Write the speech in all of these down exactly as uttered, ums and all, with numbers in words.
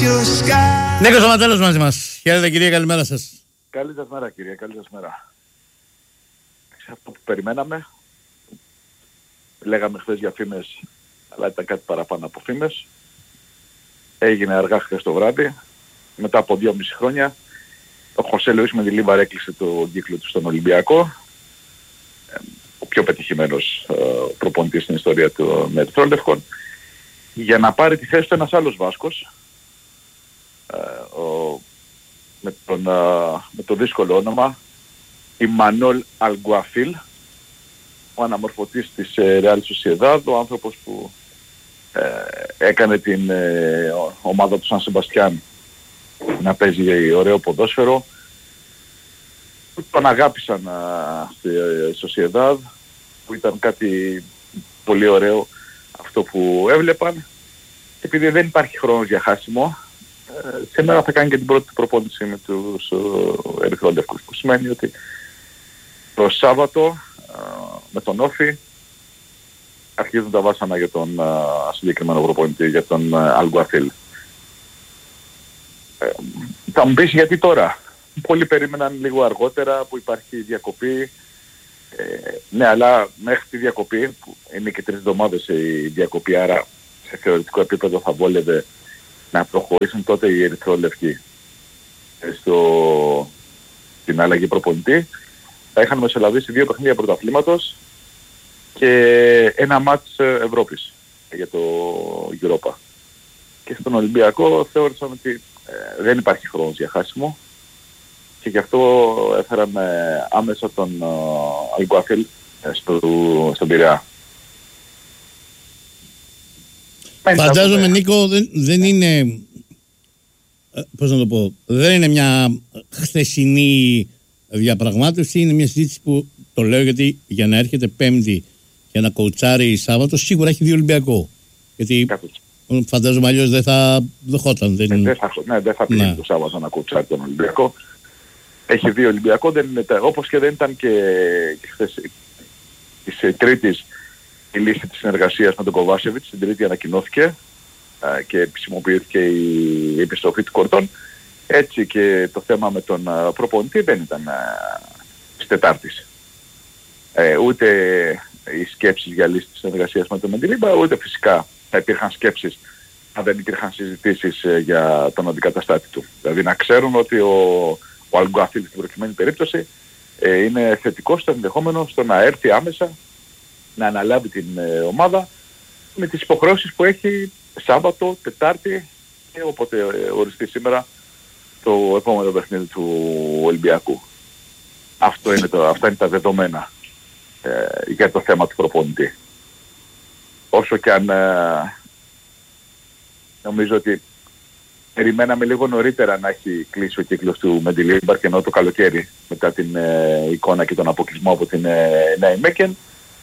Νίκος Σωματέλος μαζί μας. Χαίρετε κυρία, καλημέρα σας. Καλή σας μέρα κυρία, καλή σας μέρα. Αυτό που περιμέναμε, λέγαμε χθες για φήμες, αλλά ήταν κάτι παραπάνω από φήμες. Έγινε αργά χθες το βράδυ, μετά από δυόμιση χρόνια. Ο Χωσέ Λουίς Μεντιλίμπαρ έκλεισε το κύκλο του στον Ολυμπιακό. Ο πιο πετυχημένος προπονητής στην ιστορία των Ερυθρόλευκων. Για να πάρει τη θέση του ένας άλλος Βάσκος, ο, με, τον, με το δύσκολο όνομα Ιμανόλ Αλγκουαφίλ, ο αναμορφωτής της Real Sociedad, ο άνθρωπος που ε, έκανε την ε, ομάδα του Σαν Σεμπαστιάν να παίζει ωραίο ποδόσφαιρο. Τον αγάπησαν στη Sociedad, που ήταν κάτι πολύ ωραίο αυτό που έβλεπαν. Επειδή δεν υπάρχει χρόνος για χάσιμο, ε, σήμερα θα κάνει και την πρώτη προπόνηση με τους Ερυθρόλευκους, που σημαίνει ότι το Σάββατο ε, με τον Όφη αρχίζουν τα βάσανα για τον ε, συγκεκριμένο προπονητή, για τον Αλγκουαφίλ. Ε, θα μου πεις γιατί τώρα. Πολλοί περίμεναν λίγο αργότερα που υπάρχει διακοπή. Ε, ναι, αλλά μέχρι τη διακοπή, που είναι και τρεις εβδομάδες η διακοπή, άρα σε θεωρητικό επίπεδο θα βόλευε να προχωρήσουν τότε οι Ερυθρόλευκοι στο την αλλαγή προπονητή. Θα είχαν μεσολαβήσει δύο παιχνίδια πρωταθλήματος και ένα μάτς Ευρώπης για το Europa. Και στον Ολυμπιακό θεώρησαν ότι ε, δεν υπάρχει χρόνος για χάσιμο και γι' αυτό έφεραν ε, άμεσα τον ε, Αλγκουαφίλ ε, στο, στον Πειραιά. Φαντάζομαι Νίκο δεν, δεν είναι, πώς να το πω, δεν είναι μια χθεσινή διαπραγμάτευση, είναι μια συζήτηση που το λέω γιατί για να έρχεται Πέμπτη και να κοουτσάρει Σάββατο σίγουρα έχει δει Ολυμπιακό. Γιατί Κάτω. Φαντάζομαι αλλιώς δεν θα δεχόταν. Δεν, ε, δεν θα, ναι, δεν θα πήγε ναι. το Σάββατο να κοουτσάρει τον Ολυμπιακό. Έχει δει Ολυμπιακό, δεν είναι, όπως και δεν ήταν και, και χθες της Τρίτης η λύση της συνεργασίας με τον Κοβάσεβιτς. Την Τρίτη ανακοινώθηκε α, και επισημοποιήθηκε η επιστροφή του Κορδόν. Έτσι και το θέμα με τον α, προπονητή δεν ήταν α, της Τετάρτης. Ε, ούτε οι σκέψεις για λύση της συνεργασίας με τον Μεντιλίμπα, ούτε φυσικά θα υπήρχαν σκέψεις αν δεν υπήρχαν συζητήσεις ε, για τον αντικαταστάτη του. Δηλαδή να ξέρουν ότι ο, ο Αλγκουαφίλ στην προκειμένη περίπτωση ε, είναι θετικός στο ενδεχόμενο στο να έρθει άμεσα να αναλάβει την ε, ομάδα με τις υποχρεώσεις που έχει Σάββατο, Τετάρτη και όποτε ε, οριστεί σήμερα το επόμενο παιχνίδι του Ολυμπιακού. Αυτό είναι το, αυτά είναι τα δεδομένα ε, για το θέμα του προπονητή. Όσο και αν ε, νομίζω ότι περιμέναμε λίγο νωρίτερα να έχει κλείσει ο κύκλος του Μεντιλίμπαρ και ενώ το καλοκαίρι μετά την ε, εικόνα και τον αποκλεισμό από την ε, Νάιμεκεν.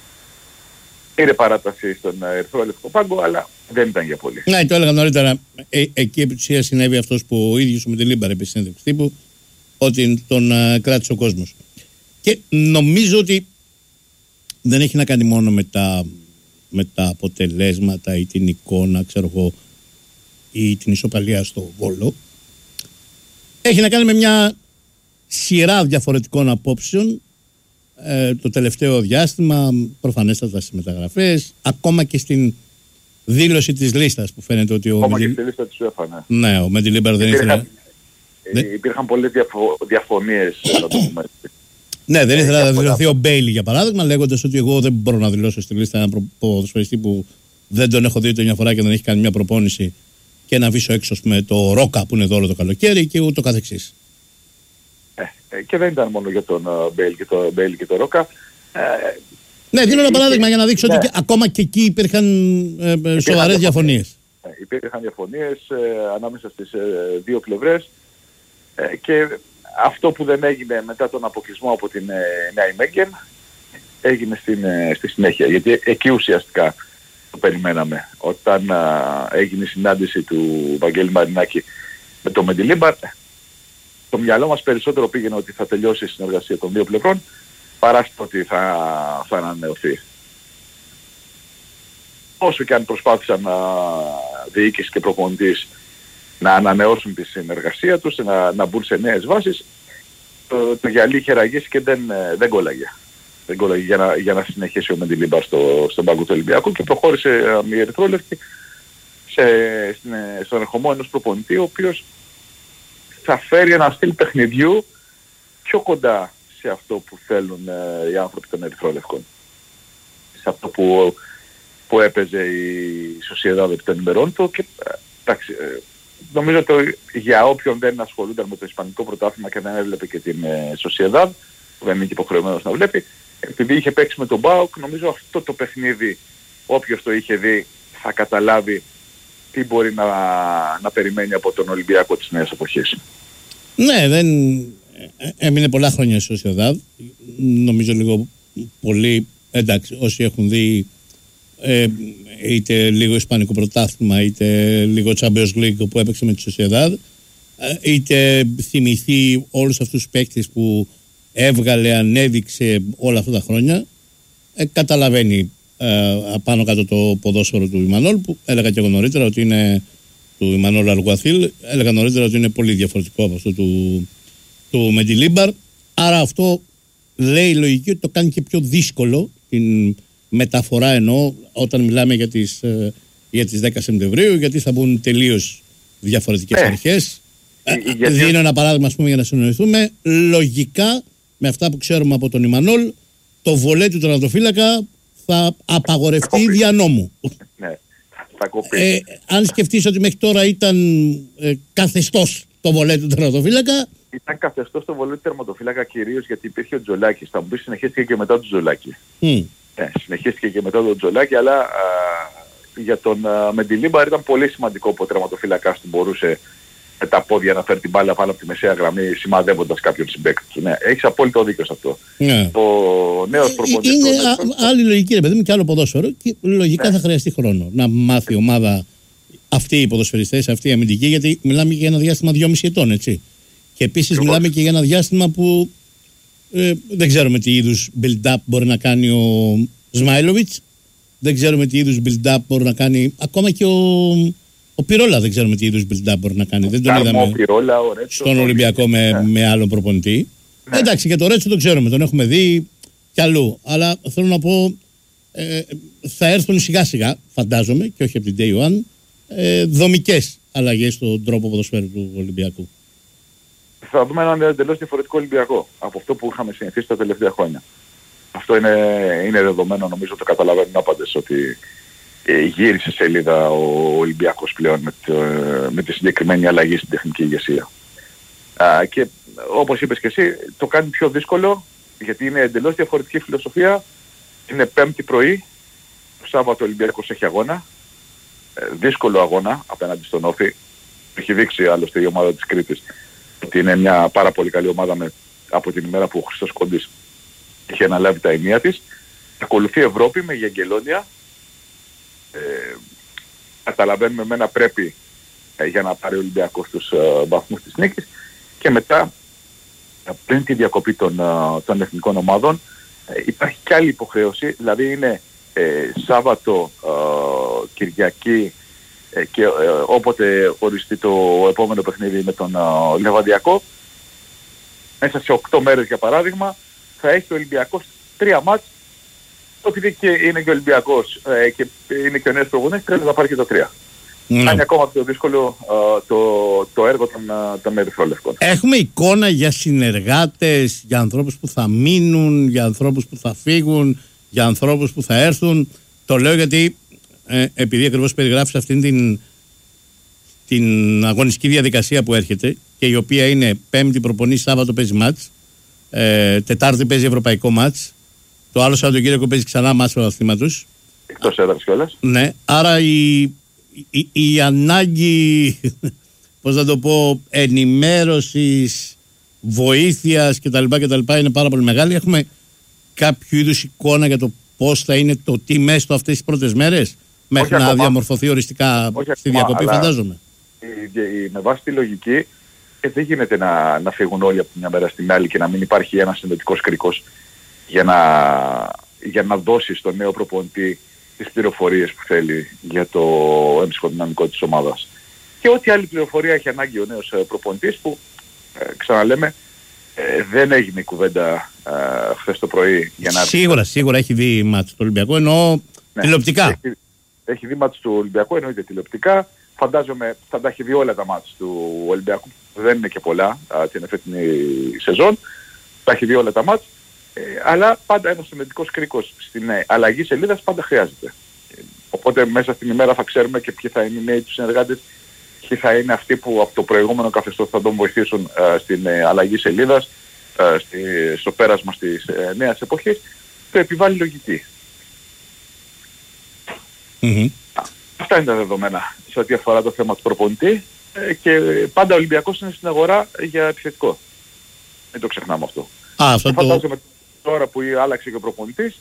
Πήρε παράταση στον Ερυθρόλευκο Πάγκο, αλλά δεν ήταν για πολύ. Ναι, το έλεγα νωρίτερα. Ε, εκεί επί της ουσίας συνέβη αυτός που ο ίδιος ο Μεντιλίμπαρ επί συνέντευξη τύπου, ότι τον ε, κράτησε ο κόσμος. Και νομίζω ότι δεν έχει να κάνει μόνο με τα, με τα αποτελέσματα ή την εικόνα, ξέρω εγώ, ή την ισοπαλία στο Βόλο. Έχει να κάνει με μια σειρά διαφορετικών απόψεων ε, το τελευταίο διάστημα, προφανέστατα στις μεταγραφές, ακόμα και στην δήλωση της λίστας που φαίνεται ότι ο Ακόμα Μεντιλ... και στη λίστα της UEFA, ναι. Ναι, ο Μεντιλίμπαρ δεν ήθελε. Ε, υπήρχαν πολλές διαφο... διαφωνίες να το πούμε. Ναι, δεν ήθελα να δηλωθεί ο Μπέιλι για παράδειγμα, λέγοντας ότι εγώ δεν μπορώ να δηλώσω στη λίστα έναν ποδοσφαιριστή που δεν τον έχω δει ούτε μια φορά και δεν έχει κάνει μια προπόνηση και να βήσω έξω με το Ρόκα που είναι εδώ όλο το καλοκαίρι και ούτω καθεξής. Ε, και δεν ήταν μόνο για τον uh, Μπέιλι και το, και το Ρόκα. Ε, ναι, δίνω ένα παράδειγμα για να δείξω ναι. ότι και, ακόμα και εκεί υπήρχαν ε, σοβαρές διαφωνίες. Ε, υπήρχαν διαφωνίες ε, ανάμεσα στις ε, δύο πλευρές ε, και αυτό που δεν έγινε μετά τον αποκλεισμό από την ε, Νάιμεκεν έγινε στην, ε, στη συνέχεια. Γιατί εκεί ουσιαστικά το περιμέναμε. Όταν α, έγινε η συνάντηση του Βαγγέλη Μαρινάκη με τον Μεντιλίμπαρ, το μυαλό μας περισσότερο πήγαινε ότι θα τελειώσει η συνεργασία των δύο πλευρών παρά στο ότι θα, θα ανανεωθεί. Όσο και αν προσπάθησαν α, διοίκηση και προπονητής να ανανεώσουν τη συνεργασία τους, να, να μπουν σε νέες βάσεις. Το, το γυαλί είχε ραγίσει και δεν, δεν κόλλαγε. Δεν κόλλαγε για να, για να συνεχίσει ο Μεντιλίμπαρ στο, στον πάγκο του Ολυμπιακού και προχώρησε η Ερυθρόλευκη σε, στην, στον ερχομό ενός προπονητή ο οποίος θα φέρει ένα στυλ παιχνιδιού πιο κοντά σε αυτό που θέλουν ε, οι άνθρωποι των Ερυθρόλευκων. Σε αυτό που, που έπαιζε η Σοσιεδάδ επί των ημερών του και ε, εντάξει, ε, νομίζω ότι για όποιον δεν ασχολούνταν με το Ισπανικό πρωτάθλημα και δεν έβλεπε και την ε, Σοσιεδάδ, που δεν είναι και υποχρεωμένος να βλέπει, επειδή είχε παίξει με τον ΠΑΟΚ, νομίζω αυτό το παιχνίδι, όποιος το είχε δει, θα καταλάβει τι μπορεί να, να περιμένει από τον Ολυμπιακό της νέας εποχής. Ναι, δεν έμεινε πολλά χρόνια στο Σοσιεδάδ. Νομίζω λίγο πολύ, εντάξει, όσοι έχουν δει ε, είτε λίγο Ισπανικό πρωτάθλημα, είτε λίγο Champions League που έπαιξε με τη Σοσιεδάδ, είτε θυμηθεί όλους αυτούς τους παίκτες που έβγαλε, ανέδειξε όλα αυτά τα χρόνια, ε, καταλαβαίνει ε, πάνω κάτω το ποδόσφαιρο του Ιμανόλ, που έλεγα και εγώ νωρίτερα ότι είναι του Ιμανόλ Αλγουαθίλ, έλεγα νωρίτερα ότι είναι πολύ διαφορετικό από αυτό του, του Μεντιλίμπαρ. Άρα αυτό λέει η λογική ότι το κάνει και πιο δύσκολο την μεταφορά, εννοώ όταν μιλάμε για τις, ε, για τις δέκα Σεπτεμβρίου, γιατί θα μπουν τελείως διαφορετικές ε, αρχές. Ε, γιατί... Δίνω ένα παράδειγμα, ας πούμε, για να συνοηθούμε. Λογικά, με αυτά που ξέρουμε από τον Ιμανόλ, το βολέ του τερματοφύλακα θα απαγορευτεί δια νόμου. Ναι, θα κοπεί. Ε, αν σκεφτείς ότι μέχρι τώρα ήταν ε, καθεστώς το βολέ του τερματοφύλακα. Ήταν καθεστώς το βολέ του τερματοφύλακα κυρίως γιατί υπήρχε ο Τζολάκης. Θα μου πεις συνεχίστηκε και μετά τον Τζολάκη. Mm. Ε, συνεχίστηκε και μετά τον Τζολάκη, αλλά α, για τον Μεντιλίμπαρ ήταν πολύ σημαντικό που ο τερματοφύλακας του μπορούσε με τα πόδια να φέρει την μπάλα πάνω από τη μεσαία γραμμή, σημαδεύοντας κάποιον συμπαίκτη του. Ναι, έχεις απόλυτο δίκιο σε αυτό. Ναι. Ο νέος προπονητής... Είναι α, άλλη λογική, ρε παιδί μου, και άλλο ποδόσφαιρο και λογικά ναι. θα χρειαστεί χρόνο να μάθει η ομάδα αυτοί οι ποδοσφαιριστές, αυτοί οι αμυντικοί, γιατί μιλάμε για ένα διάστημα δυόμιση ετών, έτσι. Και επίσης λοιπόν. μιλάμε και για ένα διάστημα που ε, δεν ξέρουμε τι είδους build-up μπορεί να κάνει ο Σμάιλοβιτς, δεν ξέρουμε τι είδους build-up μπορεί να κάνει ακόμα και ο... Ο Πυρόλα δεν ξέρουμε τι είδους build-up μπορεί να κάνει. Δεν τον είδαμε Πυρόλα, ο Ρέτσο, στον Ολυμπιακό με, ναι. με άλλον προπονητή. Ναι. Εντάξει, και το Ρέτσο τον ξέρουμε, τον έχουμε δει κι αλλού. Αλλά θέλω να πω, ε, θα έρθουν σιγά σιγά, φαντάζομαι, και όχι από την Day One, ε, δομικές αλλαγές στον τρόπο ποδοσφαίρου του Ολυμπιακού. Θα δούμε έναν εντελώς διαφορετικό Ολυμπιακό από αυτό που είχαμε συνηθίσει τα τελευταία χρόνια. Αυτό είναι, είναι δεδομένο, νομίζω το καταλαβαίνουν άπαντες, ότι γύρισε σελίδα ο Ολυμπιακός πλέον με, το, με τη συγκεκριμένη αλλαγή στην τεχνική ηγεσία. Α, και όπως είπες και εσύ, το κάνει πιο δύσκολο γιατί είναι εντελώς διαφορετική φιλοσοφία. Είναι Πέμπτη πρωί, το Σάββατο ο Ολυμπιακός έχει αγώνα, ε, δύσκολο αγώνα απέναντι στον Όφη. Έχει δείξει άλλωστε η ομάδα της Κρήτης ότι είναι μια πάρα πολύ καλή ομάδα με, από την ημέρα που ο Χριστός Κόντης είχε αναλάβει τα ενία της. Ακολουθεί Ευρώπη με Γιαγγελόνια. Ε, καταλαβαίνουμε εμένα πρέπει ε, για να πάρει ο Ολυμπιακός τους ε, βαθμούς της νίκης και μετά ε, πριν τη διακοπή των, ε, των εθνικών ομάδων ε, υπάρχει κι άλλη υποχρέωση, δηλαδή είναι ε, Σάββατο, ε, Κυριακή ε, και ε, όποτε οριστεί το επόμενο παιχνίδι με τον ε, Λεβαδιακό, μέσα σε οκτώ μέρες για παράδειγμα θα έχει ο Ολυμπιακός τρία μάτς. Επειδή και είναι και ο Ολυμπιακός ε, και είναι και ο νέος προπονητής, πρέπει να πάρει και το τρία. Mm. Είναι ακόμα πιο δύσκολο ε, το, το έργο των, των Ερυθρόλευκων. Έχουμε εικόνα για συνεργάτες, για ανθρώπους που θα μείνουν, για ανθρώπους που θα φύγουν, για ανθρώπους που θα έρθουν. Το λέω γιατί ε, επειδή ακριβώς περιγράφεις αυτήν την, την αγωνιστική διαδικασία που έρχεται και η οποία είναι Πέμπτη προπονείς, Σάββατο παίζει μάτς, ε, Τετάρτη παίζει ευρωπαϊκό μάτς. Το άλλο Σαββατοκύριακο παίζει ξανά μάτς πρωταθλήματος. Εκτός έδρας κιόλας. Ναι, άρα η, η, η ανάγκη, πώς να το πω, ενημέρωσης, βοήθειας κτλ, κτλ είναι πάρα πολύ μεγάλη. Έχουμε κάποιο είδους εικόνα για το πώς θα είναι το τι μέσω αυτές τις πρώτες μέρες μέχρι όχι να ακόμα. διαμορφωθεί οριστικά όχι στη ακόμα, διακοπή, φαντάζομαι. Η, η, με βάση τη λογική ε, δεν γίνεται να, να φύγουν όλοι από μια μέρα στην άλλη και να μην υπάρχει ένας συνδετικός κρίκος για να, για να δώσει στον νέο προπονητή τις πληροφορίες που θέλει για το εμψυχοδυναμικό της ομάδας. Και και ό,τι άλλη πληροφορία έχει ανάγκη ο νέος προπονητής που ε, ξαναλέμε ε, δεν έγινε η κουβέντα ε, χθες το πρωί για να... Σίγουρα, σίγουρα έχει δει μάτς του Ολυμπιακού, εννοώ ναι, τηλεοπτικά. Έχει, έχει δει μάτς του Ολυμπιακού, εννοείται τηλεοπτικά. Φαντάζομαι θα τα έχει δει όλα τα μάτς του Ολυμπιακού, δεν είναι και πολλά α, την εφετινή σεζόν. Θα έχει δει όλα τα μάτς, ε, αλλά πάντα ένας σημαντικός κρίκος στην ε, αλλαγή σελίδας πάντα χρειάζεται. Ε, οπότε μέσα στην ημέρα θα ξέρουμε και ποιοι θα είναι οι νέοι τους συνεργάτες, ποιοι θα είναι αυτοί που από το προηγούμενο καθεστώς θα τον βοηθήσουν ε, στην ε, αλλαγή σελίδας, ε, στη, στο πέρασμα της ε, νέας εποχής. Το επιβάλλει λογική. Mm-hmm. Αυτά είναι τα δεδομένα σε ό,τι αφορά το θέμα του προπονητή ε, και πάντα ο Ολυμπιακός είναι στην αγορά για επιθετικό. Μην το ξεχνάμε αυτό. Α, αυτό το... Φαντάζομαι τώρα που άλλαξε και ο προπονητής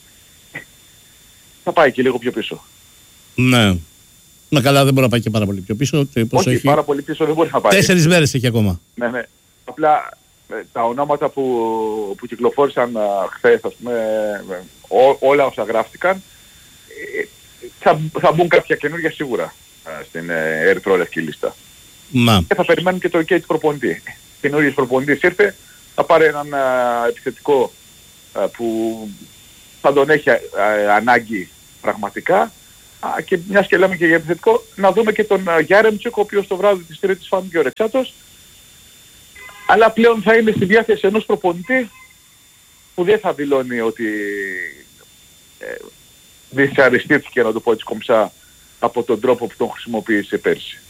θα πάει και λίγο πιο πίσω. Ναι. Να καλά, δεν μπορεί να πάει και πάρα πολύ πιο πίσω. Όχι, έχει... πάρα πολύ πίσω δεν μπορεί να πάει. Τέσσερις μέρες έχει ακόμα. Ναι, ναι. Απλά ε, τα ονόματα που, που κυκλοφόρησαν ε, χθες, ας πούμε, ε, ό, όλα όσα γράφτηκαν, ε, θα, θα μπουν κάποια καινούργια σίγουρα ε, στην ε, ερυθρόλευκη λίστα. Μα. Και θα περιμένουν και το OK του προπονητή. Καινούργιος προπονητής ήρθε, θα πάρει έναν α, επιθετικό α, που θα τον έχει α, α, ανάγκη πραγματικά α, και μιας και λέμε και για επιθετικό, να δούμε και τον Γιάρεμτσικ, ο οποίος το βράδυ της Τρίτης φάνηκε ο Ρεξάτος, αλλά πλέον θα είναι στη διάθεση ενός προπονητή που δεν θα δηλώνει ότι ε, δυσαρεστήθηκε, να το πω έτσι κομψά, από τον τρόπο που τον χρησιμοποίησε πέρσι.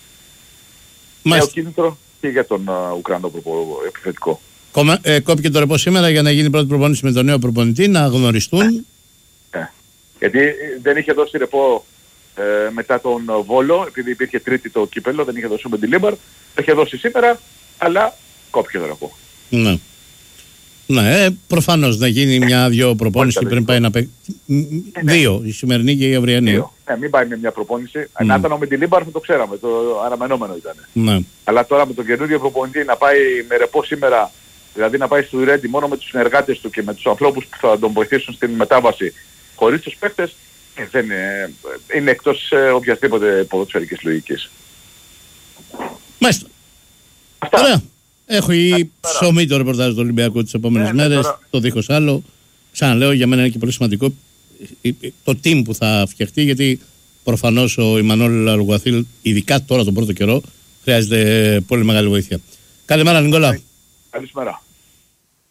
Νέο κίνητρο και για τον uh, Ουκρανό προπο, επιθετικό. Κομμα, ε, κόπηκε το ρεπό σήμερα για να γίνει πρώτη προπόνηση με τον νέο προπονητή, να γνωριστούν. Ε, ε. Γιατί δεν είχε δώσει ρεπό ε, μετά τον Βόλο, επειδή υπήρχε τρίτη το κύπελο, δεν είχε δώσει με την Λίμπαρ. Το είχε δώσει σήμερα, αλλά κόπηκε το ρεπό. Ναι. Ναι, ε, προφανώς να γίνει μια-δυο προπόνηση πριν πάει να παίξει. Δύο, η σημερινή και η αυριανή. Δύο. Ναι, μην πάει με μια προπόνηση. Mm. Να ήταν με την Λίμπαρ θα το ξέραμε, το αναμενόμενο ήταν. Ναι. Αλλά τώρα με τον καινούριο προπονητή να πάει με ρεπό σήμερα, δηλαδή να πάει στο Ρέντι μόνο με τους συνεργάτες του και με τους ανθρώπους που θα τον βοηθήσουν στην μετάβαση, χωρίς τους παίχτες, ε, δεν είναι, είναι εκτός ε, οποιασδήποτε ποδοσφαιρικής λογικής. Μάλιστα. Αυτά. Ωραία. Έχω η ψωμί το ρεπορτάζ του Ολυμπιακού τις επόμενες ναι, μέρες, τώρα... το δίχως άλλο. Ξαναλέω, για μένα είναι και πολύ σημαντικό το team που θα φτιαχτεί, γιατί προφανώς ο Ιμανόλ Αλγουαθίλ, ειδικά τώρα τον πρώτο καιρό, χρειάζεται πολύ μεγάλη βοήθεια. Καλημέρα, Νικόλα. Καλησπέρα.